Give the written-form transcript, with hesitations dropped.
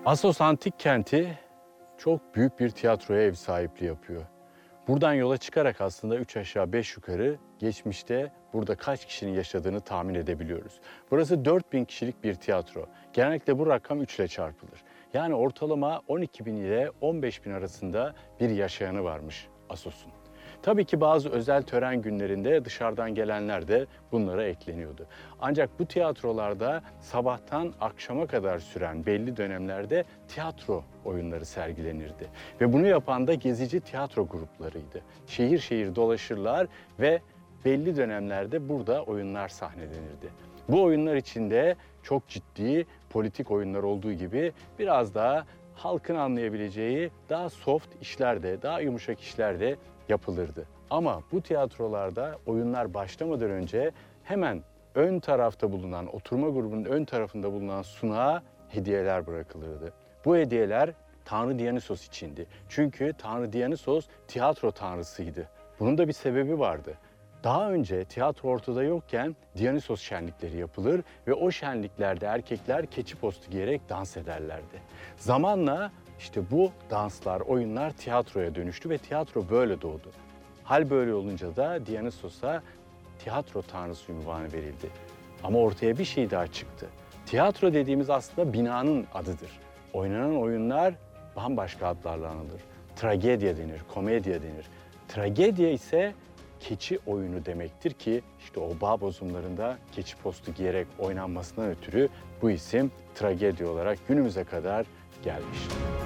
Assos Antik Kenti çok büyük bir tiyatroya ev sahipliği yapıyor. Buradan yola çıkarak aslında 3 aşağı 5 yukarı geçmişte burada kaç kişinin yaşadığını tahmin edebiliyoruz. Burası 4000 kişilik bir tiyatro. Genellikle bu rakam 3 ile çarpılır. Yani ortalama 12.000 ile 15.000 arasında bir yaşayanı varmış Assos'un. Tabii ki bazı özel tören günlerinde dışarıdan gelenler de bunlara ekleniyordu. Ancak bu tiyatrolarda sabahtan akşama kadar süren belli dönemlerde tiyatro oyunları sergilenirdi. Ve bunu yapan da gezici tiyatro gruplarıydı. Şehir şehir dolaşırlar ve belli dönemlerde burada oyunlar sahnelenirdi. Bu oyunlar içinde çok ciddi politik oyunlar olduğu gibi biraz daha halkın anlayabileceği daha soft işler de, daha yumuşak işler de yapılırdı. Ama bu tiyatrolarda oyunlar başlamadan önce hemen ön tarafta bulunan, oturma grubunun ön tarafında bulunan sunağa hediyeler bırakılırdı. Bu hediyeler Tanrı Dionysos içindi. Çünkü Tanrı Dionysos tiyatro tanrısıydı. Bunun da bir sebebi vardı. Daha önce tiyatro ortada yokken Dionysos şenlikleri yapılır ve o şenliklerde erkekler keçi postu giyerek dans ederlerdi. Zamanla işte bu danslar, oyunlar tiyatroya dönüştü ve tiyatro böyle doğdu. Hal böyle olunca da Dionysos'a tiyatro tanrısı unvanı verildi. Ama ortaya bir şey daha çıktı. Tiyatro dediğimiz aslında binanın adıdır. Oynanan oyunlar bambaşka adlarla anılır. Tragedya denir, komedya denir. Tragedya ise keçi oyunu demektir ki işte o bağ bozumlarında keçi postu giyerek oynanmasından ötürü bu isim tragedya olarak günümüze kadar gelmiş.